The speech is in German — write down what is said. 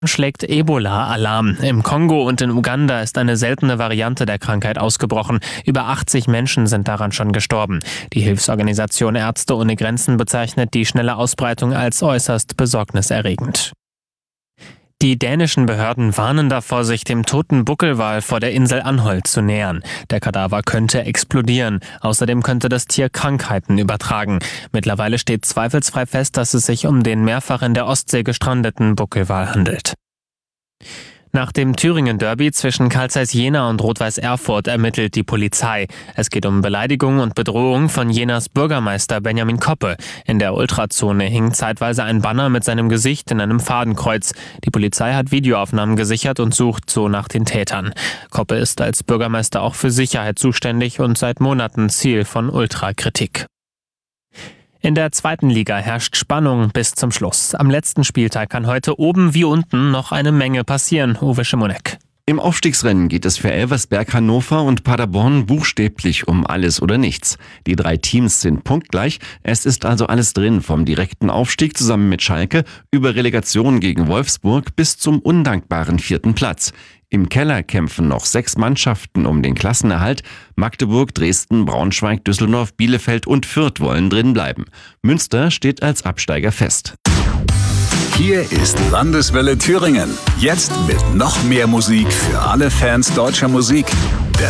schlägt Ebola Alarm. Im Kongo und in Uganda ist eine seltene Variante der Krankheit ausgebrochen. Über 80 Menschen sind daran schon gestorben. Die Hilfsorganisation Ärzte ohne Grenzen bezeichnet die schnelle Ausbreitung als äußerst besorgniserregend. Die dänischen Behörden warnen davor, sich dem toten Buckelwal vor der Insel Anholt zu nähern. Der Kadaver könnte explodieren. Außerdem könnte das Tier Krankheiten übertragen. Mittlerweile steht zweifelsfrei fest, dass es sich um den mehrfach in der Ostsee gestrandeten Buckelwal handelt. Nach dem Thüringen-Derby zwischen Carl Zeiss Jena und Rot-Weiß Erfurt ermittelt die Polizei. Es geht um Beleidigung und Bedrohung von Jenas Bürgermeister Benjamin Koppe. In der Ultrazone hing zeitweise ein Banner mit seinem Gesicht in einem Fadenkreuz. Die Polizei hat Videoaufnahmen gesichert und sucht so nach den Tätern. Koppe ist als Bürgermeister auch für Sicherheit zuständig und seit Monaten Ziel von Ultrakritik. In der zweiten Liga herrscht Spannung bis zum Schluss. Am letzten Spieltag kann heute oben wie unten noch eine Menge passieren. Uwe Schimonek. Im Aufstiegsrennen geht es für Elversberg, Hannover und Paderborn buchstäblich um alles oder nichts. Die 3 Teams sind punktgleich. Es ist also alles drin, vom direkten Aufstieg zusammen mit Schalke über Relegation gegen Wolfsburg bis zum undankbaren 4. Platz. Im Keller kämpfen noch 6 Mannschaften um den Klassenerhalt. Magdeburg, Dresden, Braunschweig, Düsseldorf, Bielefeld und Fürth wollen drin bleiben. Münster steht als Absteiger fest. Hier ist Landeswelle Thüringen. Jetzt mit noch mehr Musik für alle Fans deutscher Musik.